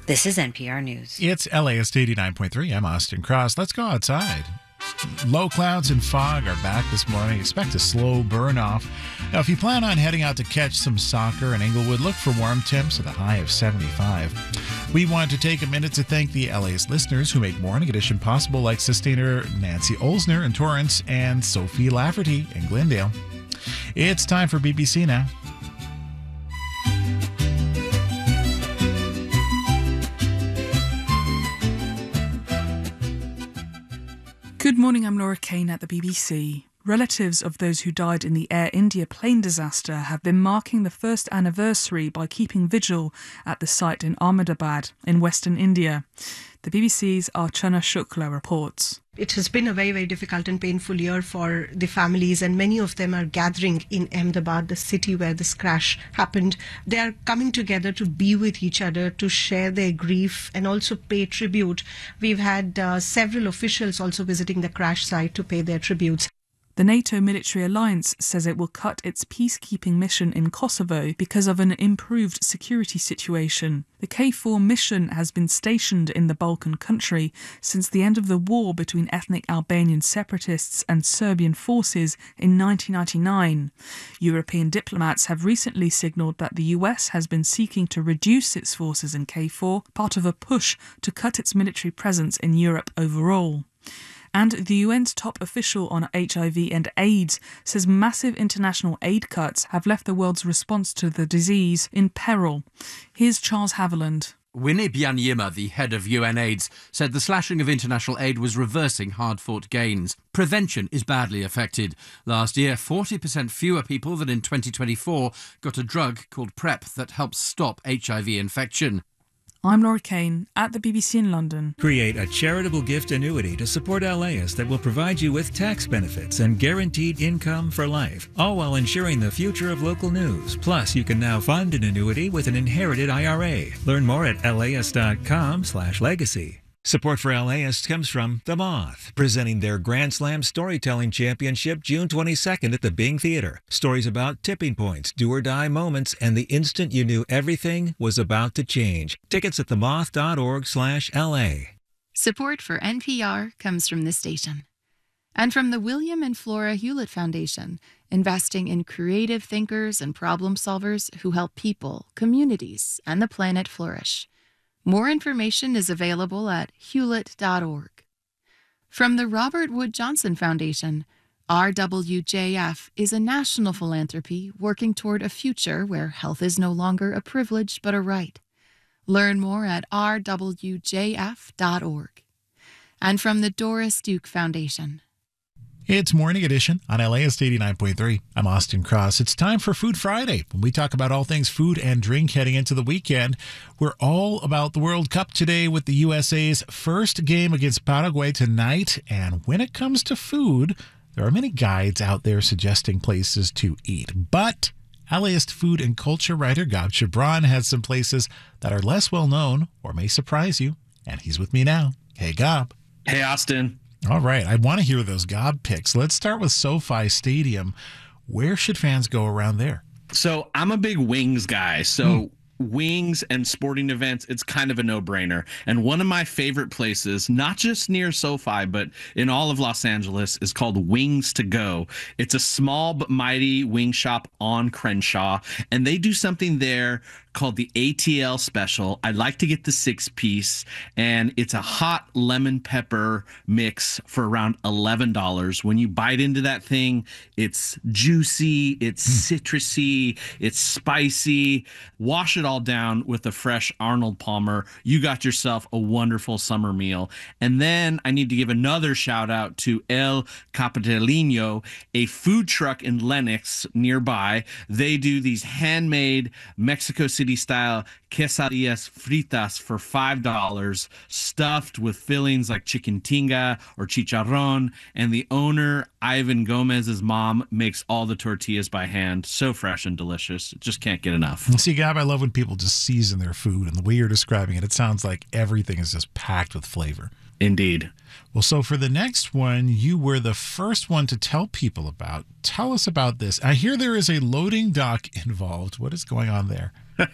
This is NPR News. It's LAist 89.3. I'm Austin Cross. Let's go outside. Low clouds and fog are back this morning. Expect a slow burn off. Now, if you plan on heading out to catch some soccer in Inglewood, look for warm temps with a high of 75. We want to take a minute to thank the LAist listeners who make Morning Edition possible, like sustainer Nancy Olsner in Torrance and Sophie Lafferty in Glendale. It's time for BBC Now. Good morning, I'm Laura Kane at the BBC. Relatives of those who died in the Air India plane disaster have been marking the first anniversary by keeping vigil at the site in Ahmedabad in western India. The BBC's Archana Shukla reports. It has been a very, very difficult and painful year for the families, and many of them are gathering in Ahmedabad, the city where this crash happened. They are coming together to be with each other, to share their grief and also pay tribute. We've had several officials also visiting the crash site to pay their tributes. The NATO military alliance says it will cut its peacekeeping mission in Kosovo because of an improved security situation. The KFOR mission has been stationed in the Balkan country since the end of the war between ethnic Albanian separatists and Serbian forces in 1999. European diplomats have recently signalled that the US has been seeking to reduce its forces in KFOR, part of a push to cut its military presence in Europe overall. And the UN's top official on HIV and AIDS says massive international aid cuts have left the world's response to the disease in peril. Here's Charles Haviland. Winnie Byanyima, the head of UNAIDS, said the slashing of international aid was reversing hard-fought gains. Prevention is badly affected. Last year, 40% fewer people than in 2024 got a drug called PrEP that helps stop HIV infection. I'm Laura Kane at the BBC in London. Create a charitable gift annuity to support LAist that will provide you with tax benefits and guaranteed income for life, all while ensuring the future of local news. Plus, you can now fund an annuity with an inherited IRA. Learn more at laist.com/legacy. Support for LAist comes from The Moth, presenting their Grand Slam Storytelling Championship June 22nd at the Bing Theater. Stories about tipping points, do-or-die moments, and the instant you knew everything was about to change. Tickets at themoth.org/LA. Support for NPR comes from this station. And from the William and Flora Hewlett Foundation, investing in creative thinkers and problem solvers who help people, communities, and the planet flourish. More information is available at hewlett.org. From the Robert Wood Johnson Foundation, RWJF is a national philanthropy working toward a future where health is no longer a privilege but a right. Learn more at rwjf.org. And from the Doris Duke Foundation. It's Morning Edition on LAist 89.3. I'm Austin Cross. It's time for Food Friday, when we talk about all things food and drink heading into the weekend. We're all about the World Cup today with the USA's first game against Paraguay tonight. And when it comes to food, there are many guides out there suggesting places to eat. But LAist food and culture writer Gab Chabran has some places that are less well known or may surprise you. And he's with me now. Hey, Gab. Hey, Austin. All right. I want to hear those Gob picks. Let's start with SoFi Stadium. Where should fans go around there? So I'm a big wings guy. So wings and sporting events, it's kind of a no-brainer. And one of my favorite places, not just near SoFi, but in all of Los Angeles, is called Wings to Go. It's a small but mighty wing shop on Crenshaw, and they do something there called the ATL special. I like to get the 6-piece, and it's a hot lemon pepper mix for around $11. When you bite into that thing, it's juicy, it's citrusy, it's spicy. Wash it all down with a fresh Arnold Palmer. You got yourself a wonderful summer meal. And then I need to give another shout out to El Capitalino, a food truck in Lenox nearby. They do these handmade Mexico City style quesadillas fritas for $5, stuffed with fillings like chicken tinga or chicharron. And the owner, Ivan Gomez's mom, makes all the tortillas by hand. So fresh and delicious. Just can't get enough. See, Gab, I love when people just season their food, and the way you're describing it, it sounds like everything is just packed with flavor. Indeed. Well, so for the next one, you were the first one to tell people about tell us about this. I hear there is a loading dock involved. What is going on there?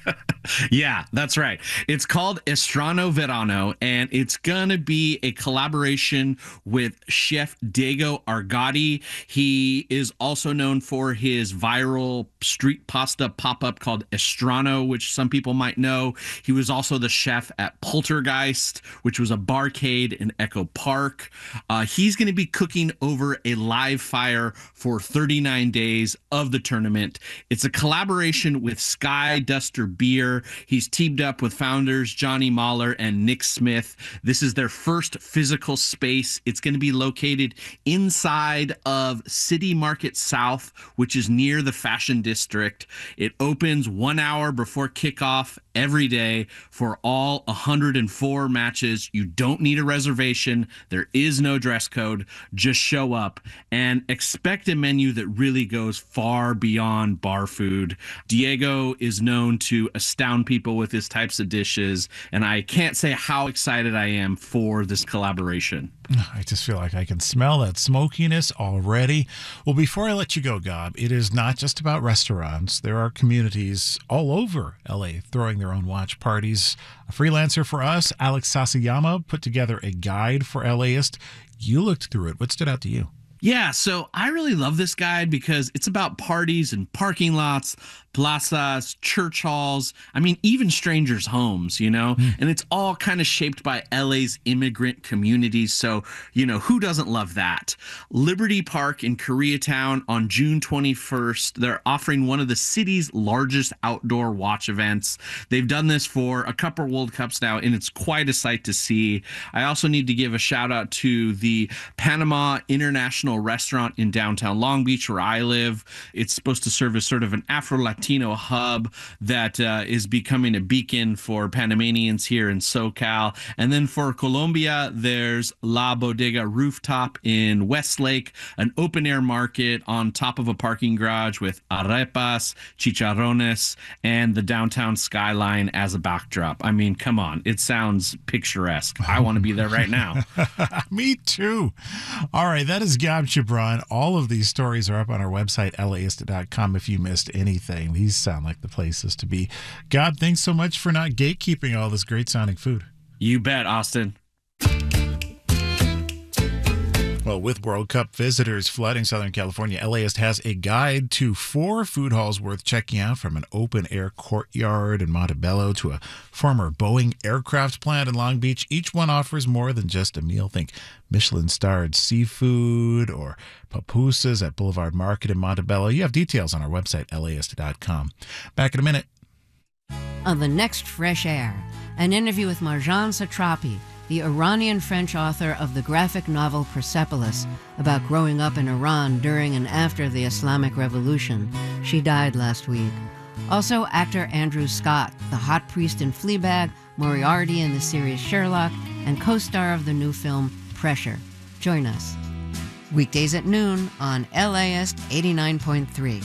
Yeah, that's right. It's called Estrano Verano, and it's going to be a collaboration with chef Diego Argati. He is also known for his viral street pasta pop-up called Estrano, which some people might know. He was also the chef at Poltergeist, which was a barcade in Echo Park. He's going to be cooking over a live fire for 39 days of the tournament. It's a collaboration with Sky Duster Beer. He's teamed up with founders Johnny Mahler and Nick Smith. This is their first physical space. It's going to be located inside of City Market South, which is near the Fashion District. It opens 1 hour before kickoff every day for all 104 matches. You don't need a reservation. There is no dress code. Just show up and expect a menu that really goes far beyond bar food. Diego is known to astound people with his types of dishes, and I can't say how excited I am for this collaboration. I just feel like I can smell that smokiness already. Well, before I let you go, Gob, it is not just about restaurants. There are communities all over LA throwing their own watch parties. A freelancer for us, Alex Sasayama, put together a guide for LAist. You looked through it. What stood out to you? Yeah, so I really love this guide because it's about parties and parking lots, plazas, church halls, I mean, even strangers' homes, you know, and it's all kind of shaped by LA's immigrant communities. So, you know, who doesn't love that? Liberty Park in Koreatown on June 21st, they're offering one of the city's largest outdoor watch events. They've done this for a couple World Cups now, and it's quite a sight to see. I also need to give a shout out to the Panama International Restaurant in downtown Long Beach, where I live. It's supposed to serve as sort of an Afro-Latino hub that is becoming a beacon for Panamanians here in SoCal. And then for Colombia, there's La Bodega Rooftop in Westlake, an open-air market on top of a parking garage with arepas, chicharrones, and the downtown skyline as a backdrop. I mean, come on. It sounds picturesque. I want to be there right now. Me too. All right, that is Gab Gibran. All of these stories are up on our website, laist.com, if you missed anything. These sound like the places to be. Gab, thanks so much for not gatekeeping all this great-sounding food. You bet, Austin. Well, with World Cup visitors flooding Southern California, LAist has a guide to 4 food halls worth checking out, from an open-air courtyard in Montebello to a former Boeing aircraft plant in Long Beach. Each one offers more than just a meal. Think Michelin-starred seafood or pupusas at Boulevard Market in Montebello. You have details on our website, laist.com. Back in a minute. On the next Fresh Air, an interview with Marjane Satrapi, the Iranian-French author of the graphic novel Persepolis, about growing up in Iran during and after the Islamic Revolution. She died last week. Also, actor Andrew Scott, the hot priest in Fleabag, Moriarty in the series Sherlock, and co-star of the new film Pressure. Join us. Weekdays at noon on LAist 89.3.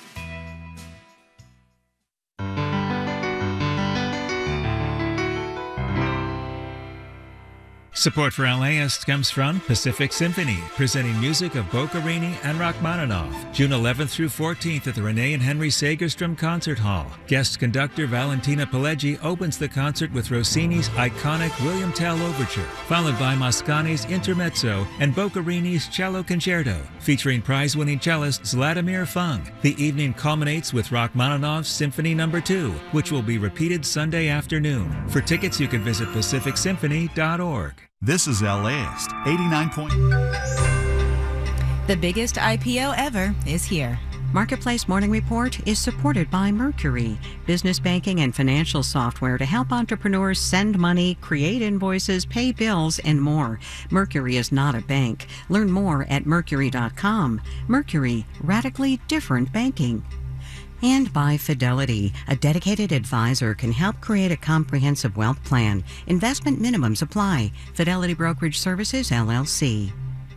Support for LAist comes from Pacific Symphony, presenting music of Boccherini and Rachmaninoff, June 11th through 14th at the Renee and Henry Sagerstrom Concert Hall. Guest conductor Valentina Pileggi opens the concert with Rossini's iconic William Tell Overture, followed by Mascagni's Intermezzo and Boccherini's Cello Concerto, featuring prize-winning cellist Vladimir Fung. The evening culminates with Rachmaninoff's Symphony No. 2, which will be repeated Sunday afternoon. For tickets, you can visit pacificsymphony.org. This is LAist 89. The biggest IPO ever is here. Marketplace Morning Report is supported by Mercury, business banking and financial software to help entrepreneurs send money, create invoices, pay bills, and more. Mercury is not a bank. Learn more at mercury.com. Mercury, radically different banking. And by Fidelity, a dedicated advisor can help create a comprehensive wealth plan. Investment minimums apply. Fidelity Brokerage Services, LLC.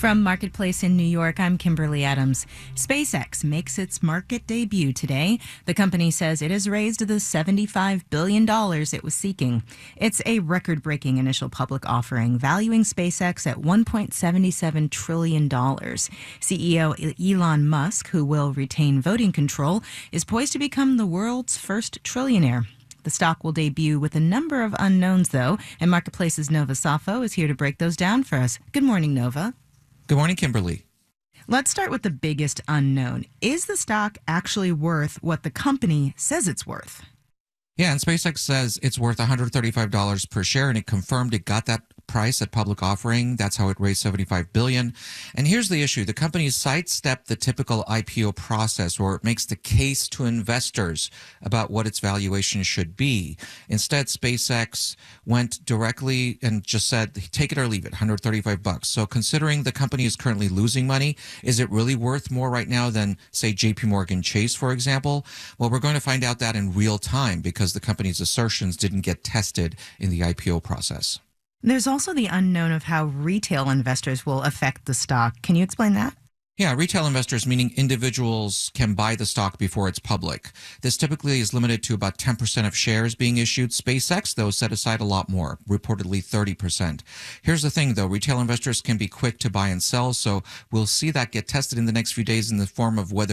From Marketplace in New York, I'm Kimberly Adams. SpaceX makes its market debut today. The company says it has raised the $75 billion it was seeking. It's a record-breaking initial public offering, valuing SpaceX at $1.77 trillion. CEO Elon Musk, who will retain voting control, is poised to become the world's first trillionaire. The stock will debut with a number of unknowns, though, and Marketplace's Nova Safo is here to break those down for us. Good morning, Nova. Good morning, Kimberly. Let's start with the biggest unknown. Is the stock actually worth what the company says it's worth? Yeah, and SpaceX says it's worth $135 per share, and it confirmed it got that price at public offering. That's how it raised $75 billion. And here's the issue. The company sidestepped the typical IPO process, where it makes the case to investors about what its valuation should be. Instead, SpaceX went directly and just said, take it or leave it, $135. So considering the company is currently losing money, is it really worth more right now than, say, JP Morgan Chase, for example? Well, we're going to find out that in real time because the company's assertions didn't get tested in the IPO process. There's also the unknown of how retail investors will affect the stock. Can you explain that? Yeah, retail investors, meaning individuals, can buy the stock before it's public. This typically is limited to about 10% of shares being issued. SpaceX, though, set aside a lot more, reportedly 30%. Here's the thing, though. Retail investors can be quick to buy and sell, so we'll see that get tested in the next few days in the form of whether